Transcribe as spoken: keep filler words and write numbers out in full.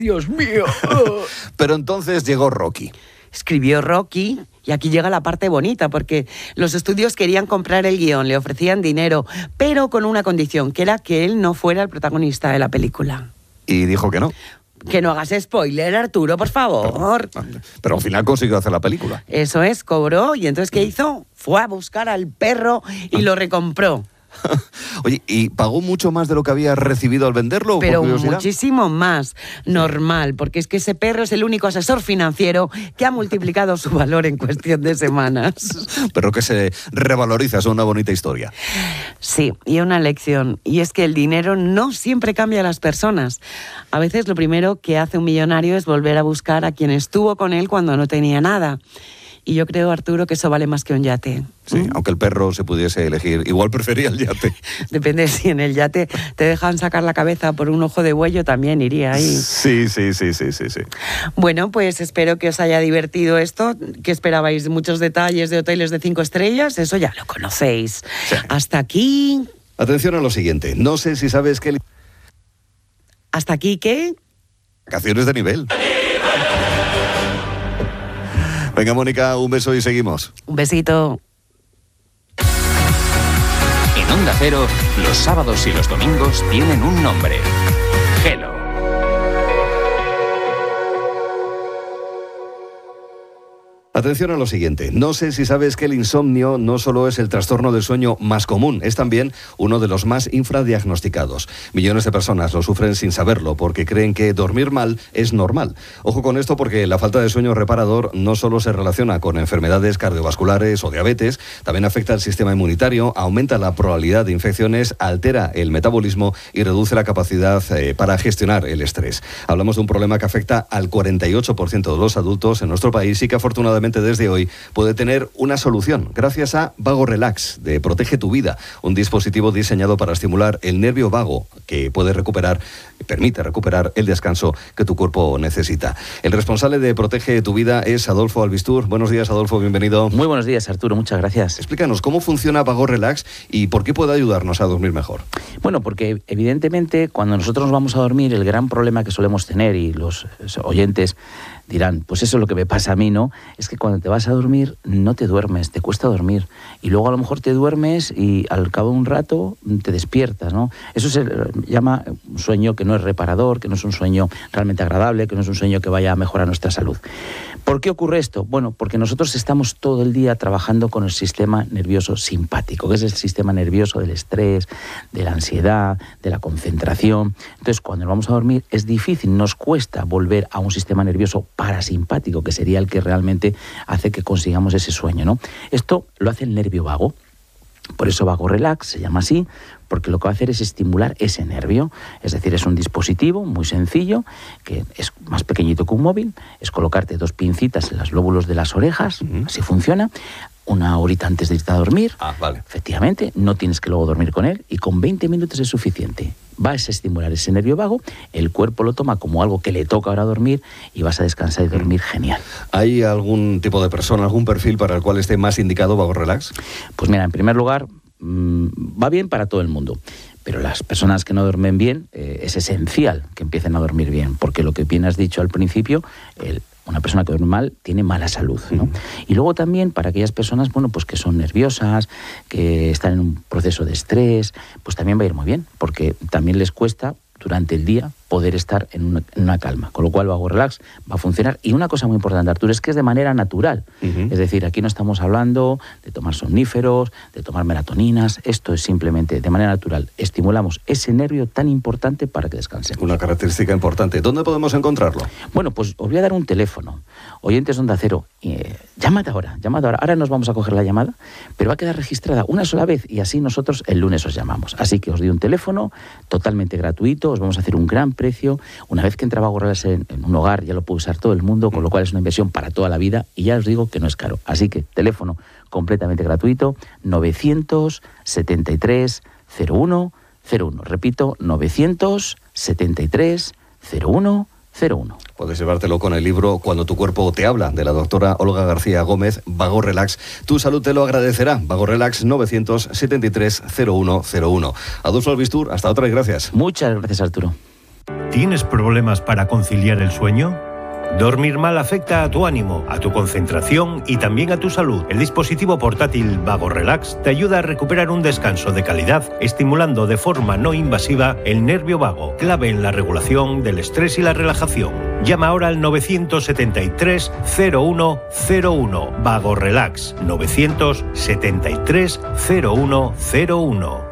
Dios mío. Pero entonces llegó Rocky. Escribió Rocky y aquí llega la parte bonita, porque los estudios querían comprar el guión, le ofrecían dinero, pero con una condición, que era que él no fuera el protagonista de la película. Y dijo que no. Que no hagas spoiler, Arturo, por favor. Pero, pero al final consiguió hacer la película. Eso es, cobró, y entonces ¿qué hizo? Fue a buscar al perro y lo recompró. Oye, ¿y pagó mucho más de lo que había recibido al venderlo? Pero muchísimo más, normal, porque es que ese perro es el único asesor financiero que ha multiplicado su valor en cuestión de semanas. Pero que se revaloriza, es una bonita historia. Sí, y una lección, y es que el dinero no siempre cambia a las personas. A veces lo primero que hace un millonario es volver a buscar a quien estuvo con él cuando no tenía nada. Y yo creo, Arturo, que eso vale más que un yate. Sí, ¿Mm? aunque el perro se pudiese elegir, igual prefería el yate. Depende si en el yate te dejan sacar la cabeza por un ojo de buey, también iría ahí. Sí, sí, sí, sí, sí, sí. Bueno, pues espero que os haya divertido esto. ¿Qué esperabais? ¿Muchos detalles de hoteles de cinco estrellas? Eso ya lo conocéis. Sí. Hasta aquí... Atención a lo siguiente. No sé si sabes que... ¿Hasta aquí qué? Vacaciones de nivel. Venga, Mónica, un beso y seguimos. Un besito. En Onda Cero, los sábados y los domingos tienen un nombre. Gelo. Atención a lo siguiente. No sé si sabes que el insomnio no solo es el trastorno del sueño más común, es también uno de los más infradiagnosticados. Millones de personas lo sufren sin saberlo porque creen que dormir mal es normal. Ojo con esto, porque la falta de sueño reparador no solo se relaciona con enfermedades cardiovasculares o diabetes, también afecta al sistema inmunitario, aumenta la probabilidad de infecciones, altera el metabolismo y reduce la capacidad eh, para gestionar el estrés. Hablamos de un problema que afecta al cuarenta y ocho por ciento de los adultos en nuestro país y que afortunadamente desde hoy puede tener una solución gracias a Vago Relax de Protege tu Vida, un dispositivo diseñado para estimular el nervio vago que puede recuperar, permite recuperar el descanso que tu cuerpo necesita. El responsable de Protege tu Vida es Adolfo Albistur. Buenos días, Adolfo, bienvenido. Muy buenos días, Arturo, muchas gracias. Explícanos cómo funciona Vago Relax y por qué puede ayudarnos a dormir mejor. Bueno, porque evidentemente cuando nosotros nos vamos a dormir, el gran problema que solemos tener, y los oyentes dirán, pues eso es lo que me pasa a mí, ¿no? Es que cuando te vas a dormir no te duermes, te cuesta dormir. Y luego a lo mejor te duermes y al cabo de un rato te despiertas, ¿no? Eso se llama un sueño que no es reparador, que no es un sueño realmente agradable, que no es un sueño que vaya a mejorar nuestra salud. ¿Por qué ocurre esto? Bueno, porque nosotros estamos todo el día trabajando con el sistema nervioso simpático, que es el sistema nervioso del estrés, de la ansiedad, de la concentración. Entonces, cuando nos vamos a dormir es difícil, nos cuesta volver a un sistema nervioso parasimpático, que sería el que realmente hace que consigamos ese sueño, ¿no? Esto lo hace el nervio vago. Por eso Vago Relax se llama así, porque lo que va a hacer es estimular ese nervio. Es decir, es un dispositivo muy sencillo, que es más pequeñito que un móvil, es colocarte dos pincitas en los lóbulos de las orejas, uh-huh. Así funciona, una horita antes de irte a dormir. Ah, vale. Efectivamente, no tienes que luego dormir con él, y con veinte minutos es suficiente. Vas a estimular ese nervio vago, el cuerpo lo toma como algo que le toca ahora dormir y vas a descansar y dormir genial. ¿Hay algún tipo de persona, algún perfil para el cual esté más indicado Vago Relax? Pues mira, en primer lugar, mmm, va bien para todo el mundo. Pero las personas que no duermen bien, eh, es esencial que empiecen a dormir bien, porque lo que bien has dicho al principio, el, una persona que duerme mal tiene mala salud, ¿no? Uh-huh. Y luego también para aquellas personas, bueno, pues que son nerviosas, que están en un proceso de estrés, pues también va a ir muy bien, porque también les cuesta durante el día poder estar en una, en una calma, con lo cual Vago Relax va a funcionar. Y una cosa muy importante, Arturo, es que es de manera natural. Uh-huh. Es decir, aquí no estamos hablando de tomar somníferos, de tomar melatoninas, esto es simplemente de manera natural. Estimulamos ese nervio tan importante para que descansemos. Una característica importante. ¿Dónde podemos encontrarlo? Bueno, pues os voy a dar un teléfono. Oyentes de Onda Cero, eh, llámate ahora, llámate ahora. Ahora nos vamos a coger la llamada, pero va a quedar registrada una sola vez y así nosotros el lunes os llamamos. Así que os doy un teléfono totalmente gratuito, os vamos a hacer un gran precio. Una vez que entra Vago Relax en, en un hogar, ya lo puede usar todo el mundo, con lo cual es una inversión para toda la vida y ya os digo que no es caro. Así que teléfono completamente gratuito, novecientos setenta y tres cero uno cero uno. Repito, novecientos setenta y tres cero uno cero uno. Puedes llevártelo con el libro Cuando tu cuerpo te habla, de la doctora Olga García Gómez. Vago Relax, tu salud te lo agradecerá. Vago Relax, novecientos setenta y tres cero uno cero uno. Adolfo Albistur, hasta otra y gracias. Muchas gracias, Arturo. ¿Tienes problemas para conciliar el sueño? Dormir mal afecta a tu ánimo, a tu concentración y también a tu salud. El dispositivo portátil Vago Relax te ayuda a recuperar un descanso de calidad, estimulando de forma no invasiva el nervio vago, clave en la regulación del estrés y la relajación. Llama ahora al nueve siete tres, cero uno cero uno. Vago Relax, nueve siete tres, cero uno cero uno.